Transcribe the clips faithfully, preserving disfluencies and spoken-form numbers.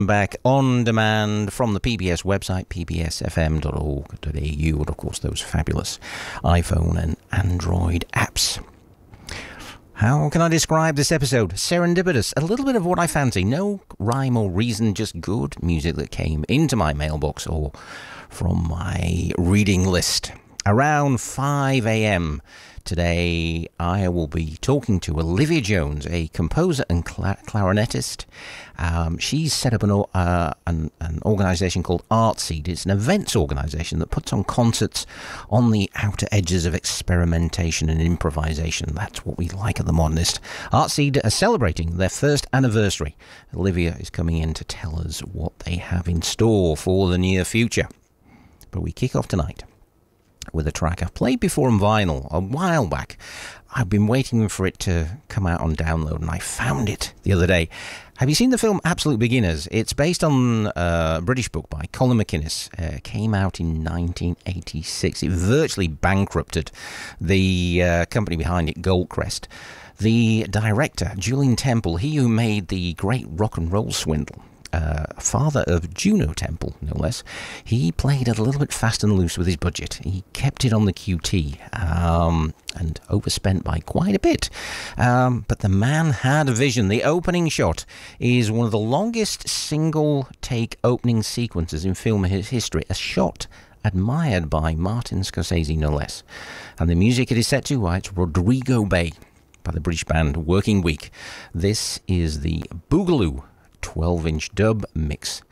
Back on demand from the P B S website, p b s f m dot org dot a u, and of course those fabulous iPhone and Android apps. How can I describe this episode? Serendipitous, a little bit of what I fancy. No rhyme or reason, just good music that came into my mailbox or from my reading list. Around five a.m. today, I will be talking to Olivia Jones, a composer and cla- clarinetist. Um, she's set up an, uh, an, an organisation called Artseed. It's an events organisation that puts on concerts on the outer edges of experimentation and improvisation. That's what we like at The Modernist. Artseed are celebrating their first anniversary. Olivia is coming in to tell us what they have in store for the near future. But we kick off tonight with a track I've played before on vinyl a while back. I've been waiting for it to come out on download, and I found it the other day. Have you seen the film Absolute Beginners? It's based on a British book by Colin McInnes. Uh, came out in nineteen eighty-six. It virtually bankrupted the uh, company behind it, Goldcrest. The director, Julian Temple, he who made the great rock and roll swindle, Uh, father of Juno Temple, no less, he played it a little bit fast and loose with his budget. He kept it on the Q T um, and overspent by quite a bit. Um, but the man had a vision. The opening shot is one of the longest single-take opening sequences in film history, a shot admired by Martin Scorsese, no less. And the music it is set to, well, it's Rodrigo Bay by the British band Working Week. This is the Boogaloo twelve-inch dub mix,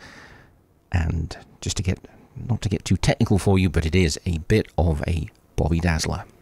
and just to get not to get too technical for you, but it is a bit of a Bobby Dazzler.